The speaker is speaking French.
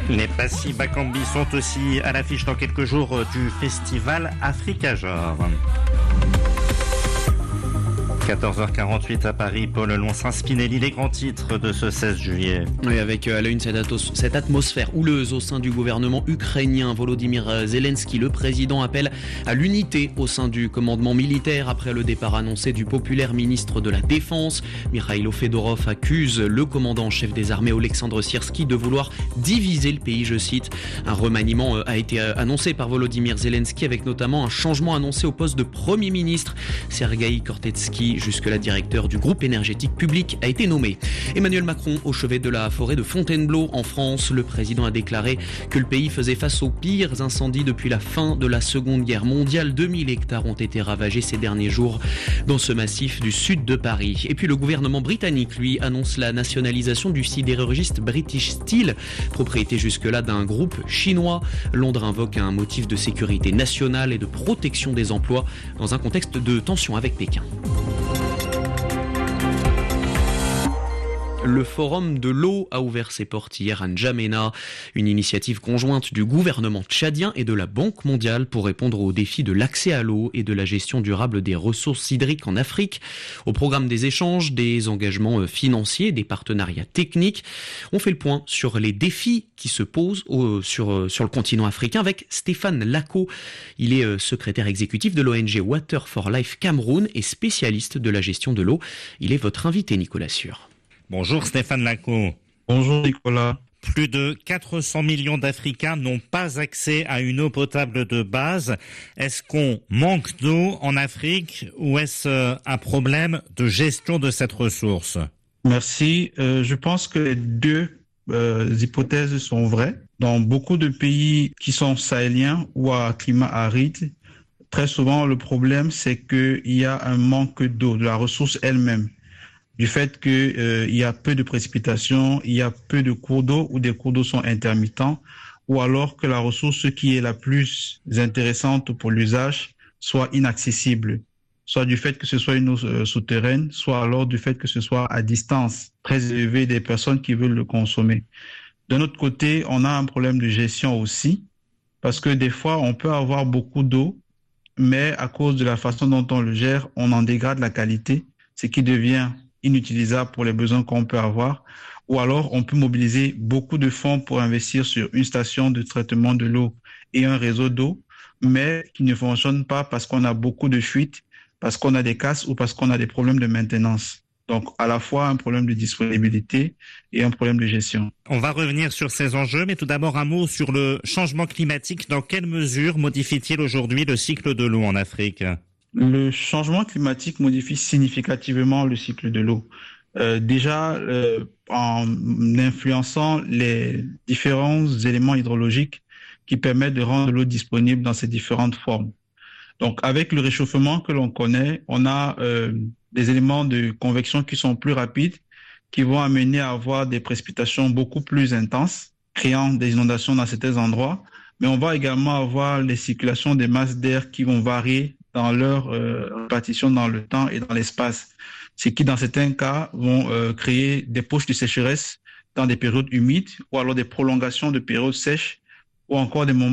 Les Passy Bakambi sont aussi à l'affiche dans quelques jours du festival Africajor. 14h48 à Paris, Paul Lonsrin-Spinelli, les grands titres de ce 16 juillet. Oui, avec à la une cette atmosphère houleuse au sein du gouvernement ukrainien. Volodymyr Zelensky, le président, appelle à l'unité au sein du commandement militaire après le départ annoncé du populaire ministre de la Défense. Mikhailo Fedorov accuse le commandant en chef des armées Oleksandr Syrsky de vouloir diviser le pays, je cite. Un remaniement a été annoncé par Volodymyr Zelensky avec notamment un changement annoncé au poste de Premier ministre. Sergueï Kortetsky, jusque-là directeur du groupe énergétique public, a été nommé. Emmanuel Macron au chevet de la forêt de Fontainebleau en France. Le président a déclaré que le pays faisait face aux pires incendies depuis la fin de la Seconde Guerre mondiale. 2000 hectares ont été ravagés ces derniers jours dans ce massif du sud de Paris. Et puis le gouvernement britannique, lui, annonce la nationalisation du sidérurgiste British Steel, propriété jusque-là d'un groupe chinois. Londres invoque un motif de sécurité nationale et de protection des emplois dans un contexte de tension avec Pékin. Le Forum de l'eau a ouvert ses portes hier à N'Djamena, une initiative conjointe du gouvernement tchadien et de la Banque mondiale pour répondre aux défis de l'accès à l'eau et de la gestion durable des ressources hydriques en Afrique. Au programme des échanges, des engagements financiers, des partenariats techniques. On fait le point sur les défis qui se posent sur le continent africain avec Stéphane Lacau. Il est secrétaire exécutif de l'ONG Water for Life Cameroun et spécialiste de la gestion de l'eau. Il est votre invité, Nicolas Sûr. Bonjour Stéphane Lacau. Bonjour Nicolas. Plus de 400 millions d'Africains n'ont pas accès à une eau potable de base. Est-ce qu'on manque d'eau en Afrique ou est-ce un problème de gestion de cette ressource ? Merci. Je pense que les deux hypothèses sont vraies. Dans beaucoup de pays qui sont sahéliens ou à climat aride, très souvent le problème c'est qu'il y a un manque d'eau, de la ressource elle-même. Du fait qu'il y a peu de précipitations, il y a peu de cours d'eau ou des cours d'eau sont intermittents, ou alors que la ressource qui est la plus intéressante pour l'usage soit inaccessible, soit du fait que ce soit une eau souterraine, soit alors du fait que ce soit à distance très élevée des personnes qui veulent le consommer. D'un autre côté, on a un problème de gestion aussi, parce que des fois, on peut avoir beaucoup d'eau, mais à cause de la façon dont on le gère, on en dégrade la qualité, ce qui devient inutilisable pour les besoins qu'on peut avoir, ou alors on peut mobiliser beaucoup de fonds pour investir sur une station de traitement de l'eau et un réseau d'eau, mais qui ne fonctionne pas parce qu'on a beaucoup de fuites, parce qu'on a des casses ou parce qu'on a des problèmes de maintenance. Donc, à la fois un problème de disponibilité et un problème de gestion. On va revenir sur ces enjeux, mais tout d'abord un mot sur le changement climatique. Dans quelle mesure modifie-t-il aujourd'hui le cycle de l'eau en Afrique ? Le changement climatique modifie significativement le cycle de l'eau. En influençant les différents éléments hydrologiques qui permettent de rendre l'eau disponible dans ses différentes formes. Donc, avec le réchauffement que l'on connaît, on a des éléments de convection qui sont plus rapides, qui vont amener à avoir des précipitations beaucoup plus intenses, créant des inondations dans certains endroits. Mais on va également avoir les circulations des masses d'air qui vont varier dans leur répartition dans le temps et dans l'espace. Ce qui, dans certains cas, vont créer des poches de sécheresse dans des périodes humides ou alors des prolongations de périodes sèches ou encore des moments